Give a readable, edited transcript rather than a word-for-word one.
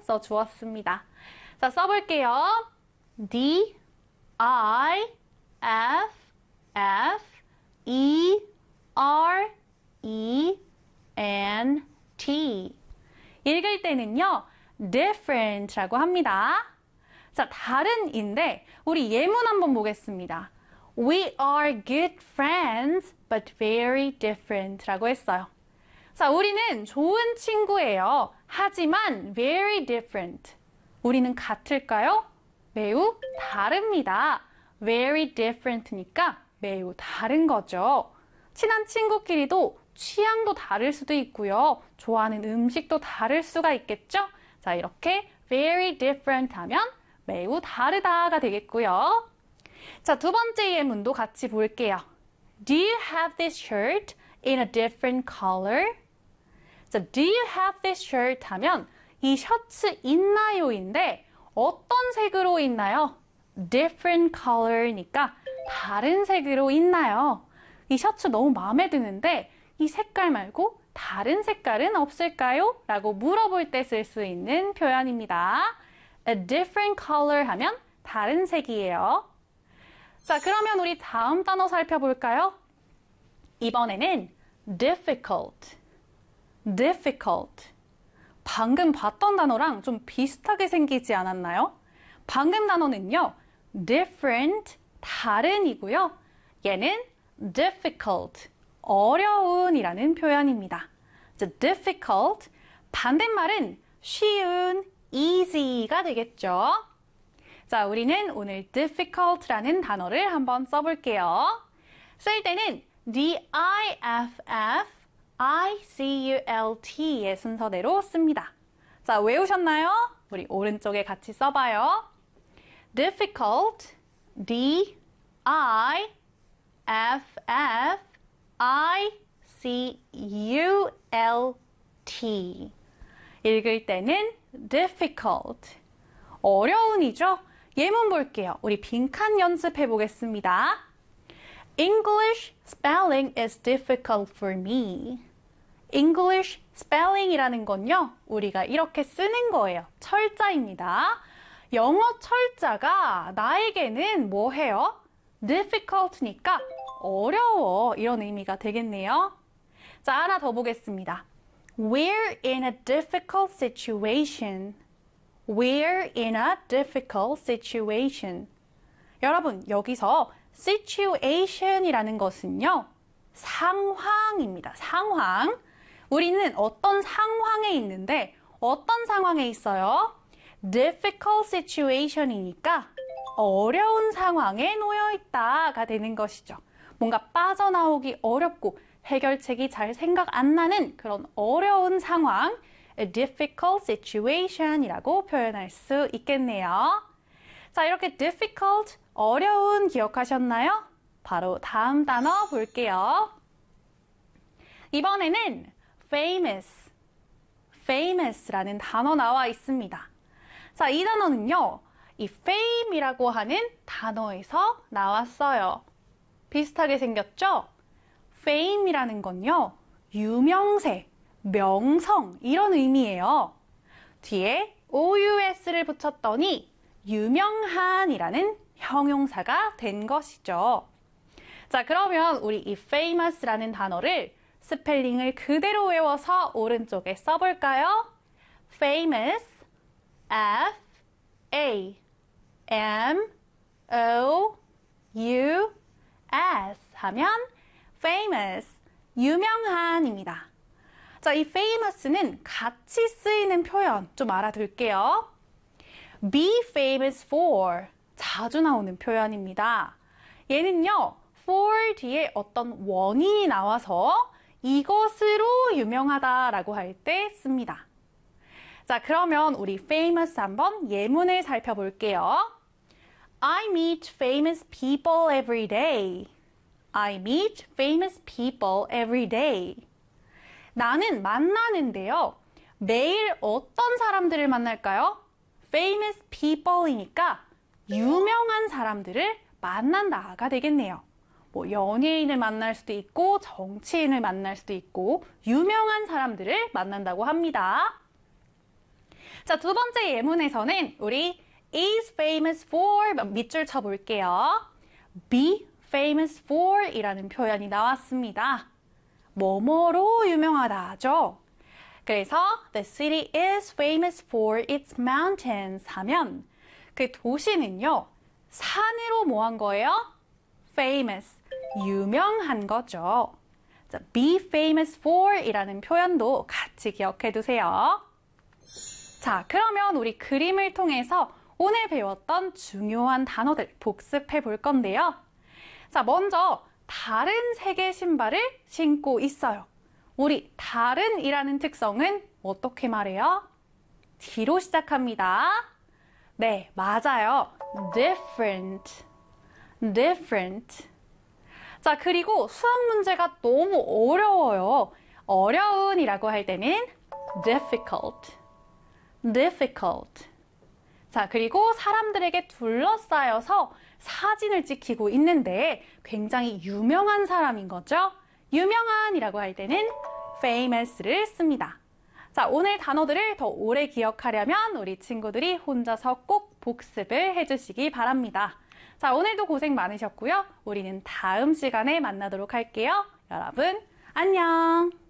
써주었습니다. 자, 써볼게요. D, I, F, F, E, R, E, N, T. 읽을 때는요, different라고 합니다. 자, 다른인데 우리 예문 한번 보겠습니다. We are good friends, but very different라고 했어요. 자, 우리는 좋은 친구예요. 하지만 very different. 우리는 같을까요? 매우 다릅니다. very different니까 매우 다른 거죠. 친한 친구끼리도 취향도 다를 수도 있고요. 좋아하는 음식도 다를 수가 있겠죠? 자, 이렇게 very different 하면 매우 다르다가 되겠고요. 자, 두 번째 예문도 같이 볼게요. Do you have this shirt in a different color? 자, do you have this shirt 하면 이 셔츠 있나요인데 어떤 색으로 있나요? different color니까 다른 색으로 있나요? 이 셔츠 너무 마음에 드는데 이 색깔 말고 다른 색깔은 없을까요? 라고 물어볼 때 쓸 수 있는 표현입니다. A different color 하면 다른 색이에요. 자, 그러면 우리 다음 단어 살펴볼까요? 이번에는 difficult. difficult. 방금 봤던 단어랑 좀 비슷하게 생기지 않았나요? 방금 단어는요, different, 다른이고요. 얘는 difficult, 어려운이라는 표현입니다. difficult, 반대말은 쉬운, easy가 되겠죠. 자, 우리는 오늘 difficult라는 단어를 한번 써볼게요. 쓸 때는 D-I-F-F-I-C-U-L-T의 순서대로 씁니다. 자, 외우셨나요? 우리 오른쪽에 같이 써봐요. difficult, D-I-F-F-I-C-U-L-T. 읽을 때는 difficult. 어려운이죠? 예문 볼게요. 우리 빈칸 연습해 보겠습니다. English spelling is difficult for me. English spelling이라는 건요, 우리가 이렇게 쓰는 거예요. 철자입니다. 영어 철자가 나에게는 뭐해요? difficult니까 어려워, 이런 의미가 되겠네요. 자, 하나 더 보겠습니다. We're in a difficult situation. We're in a difficult situation. 여러분, 여기서 situation이라는 것은요, 상황입니다. 상황. 우리는 어떤 상황에 있는데 어떤 상황에 있어요? difficult situation이니까 어려운 상황에 놓여 있다가 되는 것이죠. 뭔가 빠져나오기 어렵고 해결책이 잘 생각 안 나는 그런 어려운 상황, a difficult situation이라고 표현할 수 있겠네요. 자, 이렇게 difficult, 어려운 기억하셨나요? 바로 다음 단어 볼게요. 이번에는 famous, famous라는 단어 나와 있습니다. 자, 이 단어는요, 이 fame이라고 하는 단어에서 나왔어요. 비슷하게 생겼죠? fame이라는 건요, 유명세, 명성, 이런 의미예요. 뒤에 ous를 붙였더니 유명한이라는 형용사가 된 것이죠. 자, 그러면 우리 이 famous라는 단어를 스펠링을 그대로 외워서 오른쪽에 써볼까요? famous, F-A-M-O-U-S 하면 famous, 유명한입니다. 자, 이 famous는 같이 쓰이는 표현 좀 알아둘게요. be famous for, 자주 나오는 표현입니다. 얘는요, for 뒤에 어떤 원인이 나와서 이것으로 유명하다라고 할 때 씁니다. 자, 그러면 우리 famous 한번 예문을 살펴볼게요. I meet famous people every day. I meet famous people every day. 나는 만나는데요. 매일 어떤 사람들을 만날까요? famous people이니까 유명한 사람들을 만난다가 되겠네요. 뭐 연예인을 만날 수도 있고 정치인을 만날 수도 있고 유명한 사람들을 만난다고 합니다. 자, 두 번째 예문에서는 우리 is famous for 밑줄 쳐볼게요. be famous for 이라는 표현이 나왔습니다. 뭐뭐로 유명하다죠. 그래서 the city is famous for its mountains 하면 그 도시는요, 산으로 뭐 한 거예요? famous, 유명한 거죠. 자, be famous for 이라는 표현도 같이 기억해 두세요. 자, 그러면 우리 그림을 통해서 오늘 배웠던 중요한 단어들 복습해 볼 건데요. 자, 먼저 다른 색의 신발을 신고 있어요. 우리 다른이라는 특성은 어떻게 말해요? D로 시작합니다. 네, 맞아요. different, different. 자, 그리고 수학 문제가 너무 어려워요. 어려운이라고 할 때는 difficult, difficult. 자, 그리고 사람들에게 둘러싸여서 사진을 찍히고 있는데 굉장히 유명한 사람인 거죠. 유명한이라고 할 때는 famous를 씁니다. 자, 오늘 단어들을 더 오래 기억하려면 우리 친구들이 혼자서 꼭 복습을 해주시기 바랍니다. 자, 오늘도 고생 많으셨고요. 우리는 다음 시간에 만나도록 할게요. 여러분, 안녕!